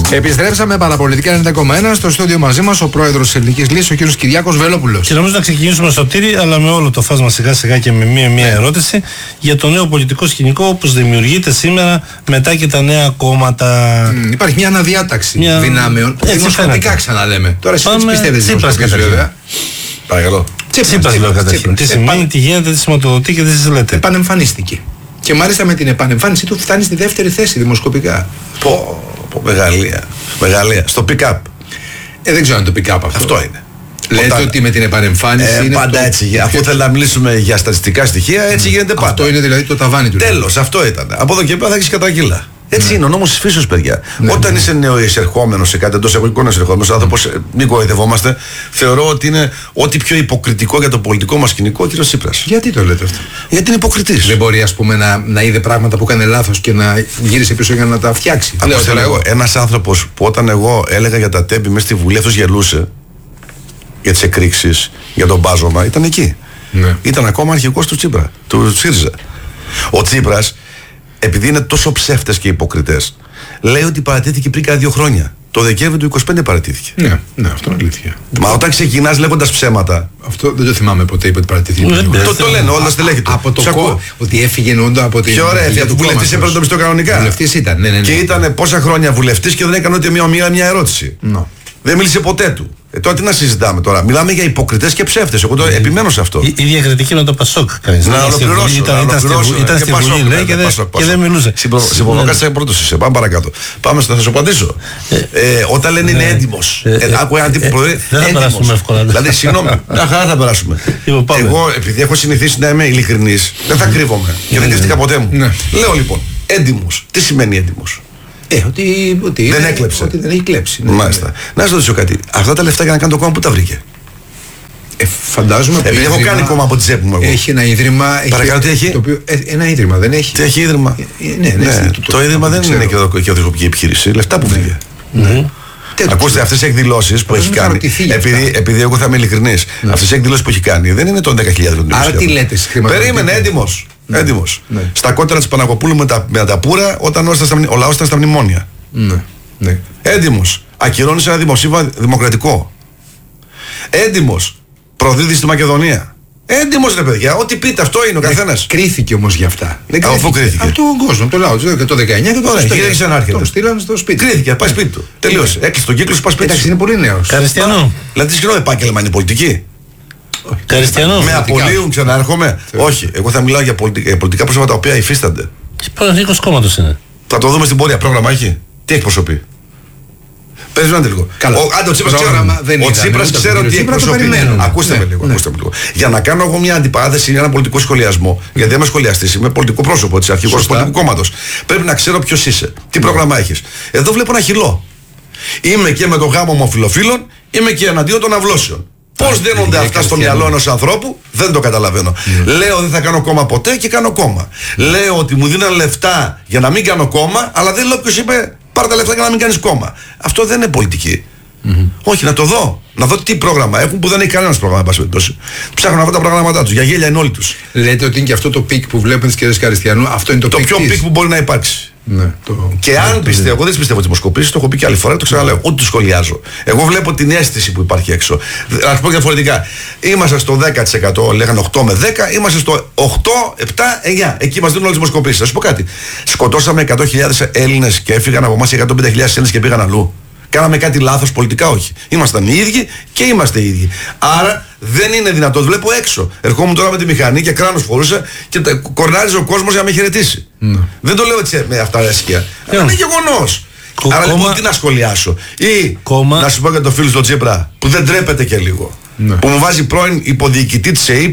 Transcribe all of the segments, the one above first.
Επιστρέψαμε παραπολιτικά 90,1 στο στούντιο μαζί μας ο πρόεδρος της Ελληνικής Λύσης, ο κ. Κυριάκος Βελόπουλος. Και νομίζω να ξεκινήσουμε, Σωτήρη, αλλά με όλο το φάσμα σιγά σιγά και με μία ερώτηση για το νέο πολιτικό σκηνικό όπως δημιουργείται σήμερα μετά και τα νέα κόμματα. Υπάρχει μια αναδιάταξη δυνάμεων. Δημοσκοπικά ξαναλέμε. Τώρα εσείς πιστεύετε δημοσκοπικές, βέβαια. Παρακαλώ. Τσίπρας λέω καταρχήν. Τι σημαίνει, τι γίνεται, τι σηματοδοτεί και τι συζητάτε. Επανεμφανίστηκε. Και μάλιστα με την επανεμφάνισή του φτάνει στη δεύτερη θέση δημοσκοπικά. Μεγαλεία. Στο pick-up. Δεν ξέρω αν το pick-up αυτό. Αυτό είναι. Λέτε ότι με την επανεμφάνιση είναι πάντα έτσι. Αφού θέλει να μιλήσουμε για στατιστικά στοιχεία, έτσι γίνεται πάντα. Αυτό είναι δηλαδή το ταβάνι του. Τέλος, αυτό ήταν. Από εδώ και πέρα θα έχεις κατρακύλα. Έτσι είναι ο νόμος της φύσεως, παιδιά. Όταν είσαι νεοεισερχόμενος σε κάτι εντός εγωγικών εισερχόμενος άνθρωπος, μην κοροϊδευόμαστε, θεωρώ ότι είναι ό,τι πιο υποκριτικό για το πολιτικό μας σκηνικό ο κ. Τσίπρας. Γιατί το λέτε αυτό? Γιατί είναι υποκριτής. Δεν μπορεί, ας πούμε, να είδε πράγματα που έκανε λάθος και να γύρισε πίσω για να τα φτιάξει. Ένας άνθρωπος που όταν εγώ έλεγα για τα τέμπη μέσα στη Βουλή, αυτός γελούσε για τις εκρήξεις, για τον μπάζωμα, ήταν εκεί. Ναι. Ήταν ακόμα αρχηγός του Τσίπρα, του ΣΥΡΙΖΑ. Ο Τσίπρας, επειδή είναι τόσο ψεύτες και υποκριτές, λέει ότι παρατήθηκε πριν κάνα 2 χρόνια. Το Δεκέμβριο του 25 παρατήθηκε. Ναι, αυτό είναι αλήθεια. Μα όταν ξεκινάς λέγοντας ψέματα. Αυτό δεν το θυμάμαι ποτέ, είπε ότι παρατήθηκε. Το λένε όλα στελέχη του. Από το ότι έφυγε εννοούντα από την. Πιο ωραία, έφυγε. Βουλευτής έπαιρνε το μισθό κανονικά. Βουλευτής ήταν, ναι. Και ήταν πόσα χρόνια βουλευτής και δεν έκανε ούτε μια ερώτηση. Δεν μίλησε ποτέ του. Τώρα τι να συζητάμε τώρα. Μιλάμε για υποκριτές και ψεύτες. Εγώ το επιμένω σε αυτό. Η διακριτική είναι το Πασόκ. Να ολοκληρώσω. Ήταν στη Βουλή, λέει, και δεν μιλούσε. Συμπροβοκάτσα πρώτος είσαι. Πάμε παρακάτω. Πάμε στο θα σου απαντήσω. Όταν λένε είναι έντιμος. Άκου έναν τύπο πρωί. Δεν θα περάσουμε εύκολα. Δηλαδή, συγγνώμη. Μια χαρά θα περάσουμε. Εγώ, επειδή έχω συνηθίσει να είμαι ειλικρινής, δεν θα κρύβομαι. Και δεν κρύβτηκα ποτέ μου. Λέω λοιπόν, έντιμος. Τι σημαίνει έντιμος? Ότι δεν έκλεψε. Ότι δεν έχει κλέψει. Μάλιστα. Να σας ρωτήσω κάτι. Αυτά τα λεφτά για να κάνω το κόμμα, πού τα βρήκε? Φαντάζομαι. Επειδή έχω κάνει κόμμα από τη τσέπη μου εγώ. Έχει ένα ίδρυμα. Παρακαλώ, τι έχει? Ένα ίδρυμα, δεν έχει? Τι έχει ίδρυμα? Ναι. Το ίδρυμα δεν είναι και οδηγοπική επιχείρηση. Λεφτά που βρήκε. Ακούστε, αυτές οι εκδηλώσεις που έχει κάνει. Επειδή εγώ θα είμαι ειλικρινής, αυτές οι εκδηλώσεις που έχει κάνει δεν είναι των 10.000. Άρα τι λέτε? Περίμενε, έντιμος. Στα κόντρα της Παναγοπούλου με τα πουρα όταν ο λαός ήταν στα μνημόνια. Έντιμος. Ακυρώνει ένα δημοσίευμα δημοκρατικό. Έντιμος. Προδίδει στη Μακεδονία. Έντιμος, ρε παιδιά, ό,τι πείτε, αυτό είναι ο καθένας. Κρίθηκε όμως για αυτά. Αφού κρίθηκε. Από τον κόσμο, το λαό. Το 19 και το 20. Τον στείλανε στο σπίτι. Κρίθηκε, πάει σπίτι του. Τελείωσε. Έκλεισε τον κύκλο, πάει σπίτι του. Εντάξει, είναι πολύ νέος. Καριστιανό. Δηλαδή, συγγνώμη, επάγγελμα είναι πολιτική. Καριστιανό. Με απολύουν, ξανάρχομαι. Όχι, εγώ θα μιλάω για πολιτικά πρόσωπα τα οποία υφίστανται. Πρωθυπουργός κόμματος είναι. Θα το δούμε στην πορεία. Πρόγραμμα έχει. Τι εκπροσωπεί? Περιμένετε λίγο. Ο Τσίπρας ξέρει ότι εκπροσωπεί. Ακούστε με λίγο. Για να κάνω εγώ μια αντιπαράθεση για ένα πολιτικό σχολιασμό, γιατί δεν είμαι σχολιαστής, είμαι πολιτικό πρόσωπο της αρχηγός του πολιτικού κόμματος. Πρέπει να ξέρω ποιος είσαι, τι πρόγραμμα έχεις. Εδώ βλέπω ένα χυλό. Είμαι και με το γάμο ομοφυλοφίλων, είμαι και εναντίον των αυλώσεων. Πώς δίνονται αυτά στο μυαλό ενός ανθρώπου, δεν το καταλαβαίνω. Λέω δεν θα κάνω κόμμα ποτέ και κάνω κόμμα. Λέω ότι μου δίνουν λεφτά για να μην κάνω κόμμα, αλλά δεν λέω ποιος είπε πάρε τα λεφτά για να μην κάνεις κόμμα. Αυτό δεν είναι πολιτική. Όχι, να το δω. Να δω τι πρόγραμμα έχουν που δεν έχει κανένας πρόγραμμα. Ψάχνουν αυτά τα προγράμματά τους. Για γέλια είναι όλοι τους. Λέτε ότι είναι και αυτό το πικ που βλέπουν τις κυρίες Καριστιανού. Αυτό είναι το πιο πικ που μπορεί να υπάρξει. Και αν πιστεύω, εγώ δεν πιστεύω τις δημοσκοπήσεις, το έχω πει και άλλη φορά, το ξαναλέω, ούτε το σχολιάζω. Εγώ βλέπω την αίσθηση που υπάρχει έξω. Να σου πω διαφορετικά. Είμαστε στο 10%, λέγανε 8 με 10, είμαστε στο 8, 7, 9. Εκεί μας δίνουν όλες τις δημοσκοπήσεις. Θα σου πω κάτι. Σκοτώσαμε 100.000 Έλληνες και έφυγαν από εμάς 150.000 Έλληνες και πήγαν αλλού. Κάναμε κάτι λάθος πολιτικά? Όχι. Ήμασταν οι ίδιοι και είμαστε οι ίδιοι. Άρα δεν είναι δυνατόν. Βλέπω έξω. Ερχόμουν τώρα με τη μηχανή και κράνος φορούσα και κορνάριζε ο κόσμος για να με χαιρετήσει. Δεν το λέω έτσι με αυταρέσκεια. Αλλά είναι γεγονός. Άρα λοιπόν τι να σχολιάσω? Ή να σου πω για το φίλο στο Τσίπρα που δεν τρέπεται και λίγο. Που μου βάζει πρώην υποδιοικητή της ΕΕΠ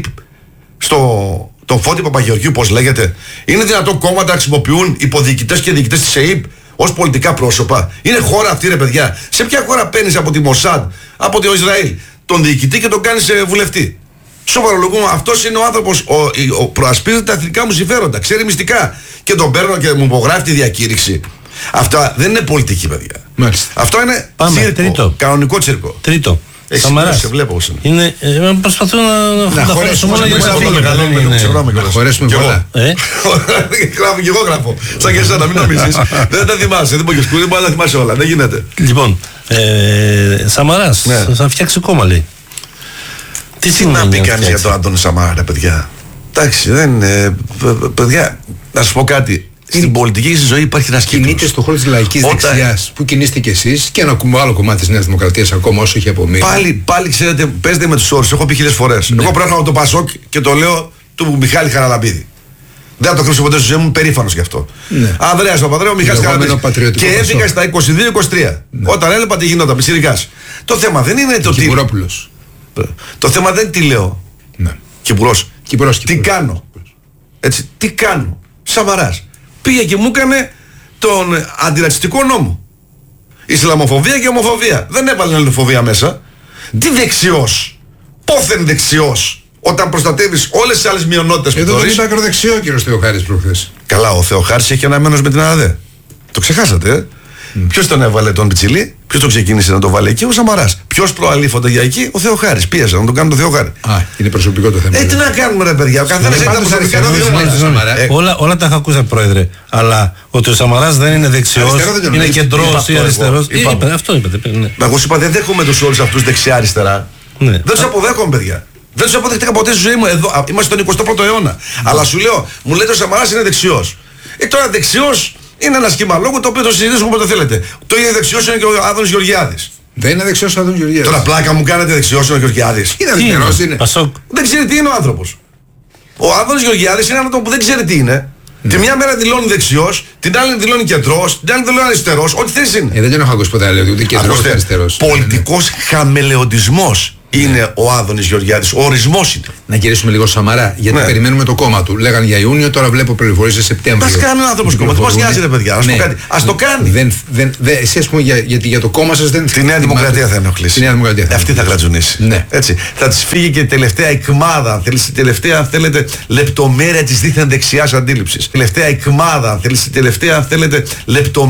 τον Φώτη Παπαγεωργίου, πώς λέγεται. Είναι δυνατόν κόμματα να χρησιμοποιούν υποδιοικητές και διοικητές της ΕΕΠ ως πολιτικά πρόσωπα? Είναι χώρα αυτή, ρε παιδιά? Σε ποια χώρα παίρνεις από τη Μοσάντ, από το Ισραήλ, τον διοικητή και τον κάνεις βουλευτή? Σοβαρολογούμε, αυτός είναι ο άνθρωπος, προασπίζεται τα εθνικά μου συμφέροντα, ξέρει μυστικά και τον παίρνω και μου υπογράφει τη διακήρυξη. Αυτά δεν είναι πολιτική, παιδιά. Μάλιστα. Αυτό είναι τσίρκο, κανονικό τσίρκο. Τρίτο. Σαμαράς. Είναι, προσπαθούν να χωρέσουμε όλα για να χωρέσουμε πολλά. Γράφω και εγώ γράφω. Σαν και εσένα, μην νομίζεις. Δεν τα θυμάσαι, δεν μπορεί να τα θυμάσαι όλα. Δεν γίνεται. Λοιπόν, Σαμαράς, θα φτιάξει κόμμα λέει. Τι να πει κανείς για τον Άντωνη Σαμαρά, παιδιά. Εντάξει, δεν. Παιδιά, να σας πω κάτι. Στην πολιτική ζωή υπάρχει ένας κύκλος. Κινείται στον χώρο της λαϊκής δεξιάς που κινείστε κι εσείς και ένα άλλο κομμάτι της Νέας Δημοκρατίας ακόμα όσο έχει απομείνει. Πάλι ξέρετε, παίζετε με τους όρους. Έχω πει 1000 φορές. Εγώ πρέπει να το Πασόκ και το λέω του Μιχάλη Χαραλαμπίδη. Δεν θα το κρύψω ποτέ στη ζωή μου, περήφανος γι' αυτό. Ανδρέας Παπανδρέου, Μιχάλης Χαραλαμπίδης. Και έφυγα στα 22-23. Όταν έλεπα τι γινόταν, πιτσιρικάς. Το θέμα δεν είναι το τι. Το θέμα δεν είναι τι λέω. Κυπουρός. Τι κάνω. Έτσι, τι κάνω. Σαμαράς. Πήγε και μου έκανε τον αντιρατσιστικό νόμο. Ισλαμοφοβία και ομοφοβία. Δεν έβαλε ελληνοφοβία μέσα. Τι δεξιός. Πόθεν δεξιός. Όταν προστατεύεις όλες τις άλλες μειονότητες που εδώ το είπε ακροδεξιό ο κύριος Θεοχάρης προχθές. Καλά, ο Θεοχάρης έχει αναμένος με την ΑΔΕ. Το ξεχάσατε, Ποιος τον έβαλε τον Πιτσιλή, ποιος τον ξεκίνησε να τον βάλει εκεί, ο Σαμαράς. Ποιος προαλήφονται για εκεί, ο Θεοχάρης. Πίεζε να τον κάνουν τον Θεοχάρη. Είναι προσωπικό το θέμα. Τι να κάνουμε, ρε παιδιά, ο καθένας έχει τα προσωπικά του. Όλα τα έχω ακούσει, πρόεδρε. Αλλά ότι ο Σαμαράς δεν είναι δεξιός, είναι κεντρός ή αριστερός. Αυτό είπατε. Εγώ σου είπα, δεν δέχομαι τους όρους αυτούς δεξιά-αριστερά. Δεν τους αποδέχομαι, παιδιά. Δεν τους αποδέχτηκα ποτέ στη ζωή μου. Εδώ, είμαστε στον 21ο αιώνα. Αλλά σου λέω, μου λέτε ο Σαμαράς είναι δεξιός. Τώρα δεξιός. Είναι ένα σχήμα λόγου το οποίο το συζητήσουμε όποτε θέλετε. Το ίδιο δεξιός είναι και ο Άδωνης Γεωργιάδης. Δεν είναι δεξιός ο Άδωνης Γεωργιάδης. Τώρα πλάκα μου κάνετε δεξιός είναι ο Γεωργιάδης. Είναι αριστερός, είναι. Δεν ξέρει τι είναι ο άνθρωπος. Ο Άδωνης Γεωργιάδης είναι άνθρωπο που δεν ξέρει τι είναι. Τη μια μέρα δηλώνει δεξιός, την άλλη δηλώνει κεντρός, την άλλη δηλώνει αριστερός. Ό,τι θες είναι. Δεν τον έχω ακούσει ποτέ να λέει ούτε κεντρός ούτε αριστερός. Πολιτικός χαμελεοντισμός είναι ο Άδωνης Γεωργιάδης. Ο ορισμός είναι. Να γυρίσουμε λίγο στο Σαμαρά, γιατί περιμένουμε το κόμμα του. Λέγανε για Ιούνιο, τώρα βλέπω πληροφορίες σε Σεπτέμβριο. Ας κάνει ο άνθρωπος κόμμα. Τι μας νοιάζει, ρε παιδιά. Ας το κάνει. Εσύ, ας πούμε, γιατί για το κόμμα σας δεν. Τη Νέα Δημοκρατία θα ενοχλήσει. Αυτή θα γρατζουνίσει. Θα της φύγει και η τελευταία εκμάδα, αν θέλεις, η τελευταία, αν θέλετε, λεπτομέρεια της δίθεν δεξιάς αντίληψης. Τελευταία εκμάδα, αν θέλεις, η τελευταία, αν θέλετε, λεπτομέρεια.